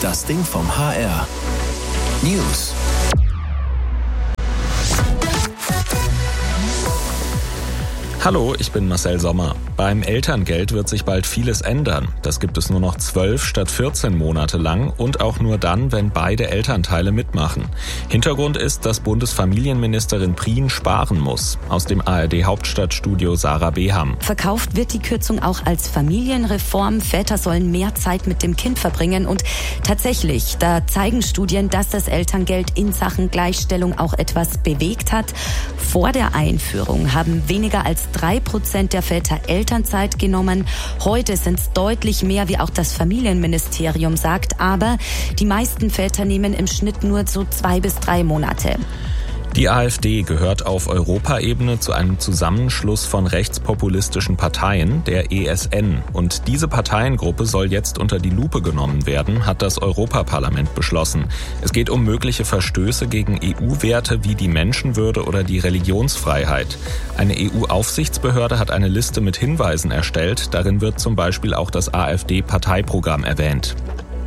Das Ding vom HR. News. Hallo, ich bin Marcel Sommer. Beim Elterngeld wird sich bald vieles ändern. Das gibt es nur noch 12 statt 14 Monate lang und auch nur dann, wenn beide Elternteile mitmachen. Hintergrund ist, dass Bundesfamilienministerin Prien sparen muss. Aus dem ARD-Hauptstadtstudio Sarah Beham. Verkauft wird die Kürzung auch als Familienreform. Väter sollen mehr Zeit mit dem Kind verbringen. Und tatsächlich, da zeigen Studien, dass das Elterngeld in Sachen Gleichstellung auch etwas bewegt hat. Vor der Einführung haben weniger als 3% der Väter Elternzeit genommen. Heute sind es deutlich mehr, wie auch das Familienministerium sagt. Aber die meisten Väter nehmen im Schnitt nur so 2 bis 3 Monate. Die AfD gehört auf Europaebene zu einem Zusammenschluss von rechtspopulistischen Parteien, der ESN. Und diese Parteiengruppe soll jetzt unter die Lupe genommen werden, hat das Europaparlament beschlossen. Es geht um mögliche Verstöße gegen EU-Werte wie die Menschenwürde oder die Religionsfreiheit. Eine EU-Aufsichtsbehörde hat eine Liste mit Hinweisen erstellt. Darin wird zum Beispiel auch das AfD-Parteiprogramm erwähnt.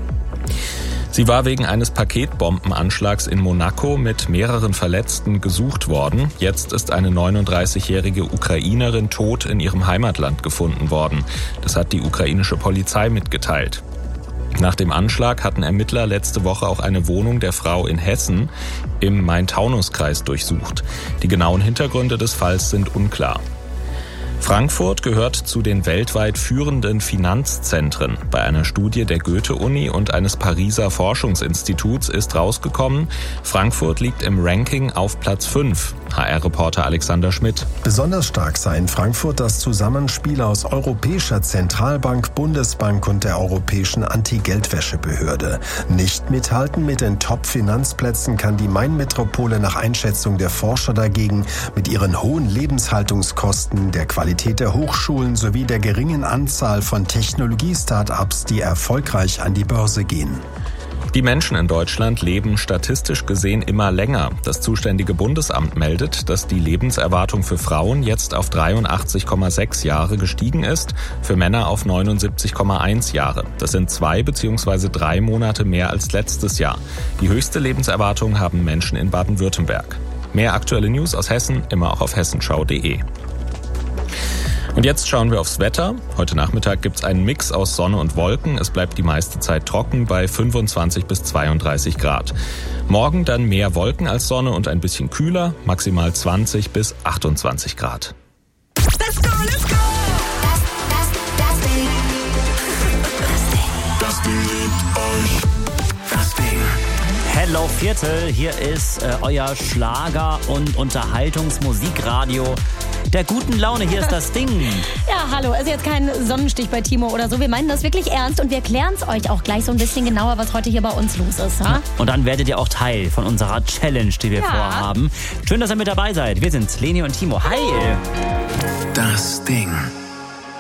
Sie war wegen eines Paketbombenanschlags in Monaco mit mehreren Verletzten gesucht worden. Jetzt ist eine 39-jährige Ukrainerin tot in ihrem Heimatland gefunden worden. Das hat die ukrainische Polizei mitgeteilt. Nach dem Anschlag hatten Ermittler letzte Woche auch eine Wohnung der Frau in Hessen im Main-Taunus-Kreis durchsucht. Die genauen Hintergründe des Falls sind unklar. Frankfurt gehört zu den weltweit führenden Finanzzentren. Bei einer Studie der Goethe-Uni und eines Pariser Forschungsinstituts ist rausgekommen, Frankfurt liegt im Ranking auf Platz 5. HR-Reporter Alexander Schmidt. Besonders stark sei in Frankfurt das Zusammenspiel aus Europäischer Zentralbank, Bundesbank und der Europäischen Anti-Geldwäsche-Behörde. Nicht mithalten mit den Top-Finanzplätzen kann die Main-Metropole nach Einschätzung der Forscher dagegen mit ihren hohen Lebenshaltungskosten, der Qualität der Hochschulen sowie der geringen Anzahl von Technologie-Startups, die erfolgreich an die Börse gehen. Die Menschen in Deutschland leben statistisch gesehen immer länger. Das zuständige Bundesamt meldet, dass die Lebenserwartung für Frauen jetzt auf 83,6 Jahre gestiegen ist, für Männer auf 79,1 Jahre. Das sind 2 bzw. 3 Monate mehr als letztes Jahr. Die höchste Lebenserwartung haben Menschen in Baden-Württemberg. Mehr aktuelle News aus Hessen immer auch auf hessenschau.de. Und jetzt schauen wir aufs Wetter. Heute Nachmittag gibt's einen Mix aus Sonne und Wolken. Es bleibt die meiste Zeit trocken bei 25 bis 32 Grad. Morgen dann mehr Wolken als Sonne und ein bisschen kühler, maximal 20 bis 28 Grad. Let's go, let's go! Das Ding liebt euch. Das Ding. Hello Viertel, hier ist euer Schlager- und Unterhaltungsmusikradio der guten Laune. Hier ist das Ding. Ja, hallo, ist jetzt kein Sonnenstich bei Timo oder so. Wir meinen das wirklich ernst und wir klären es euch auch gleich so ein bisschen genauer, was heute hier bei uns los ist. Ha? Und dann werdet ihr auch Teil von unserer Challenge, die wir vorhaben. Schön, dass ihr mit dabei seid. Wir sind Leni und Timo. Hi! Das Ding.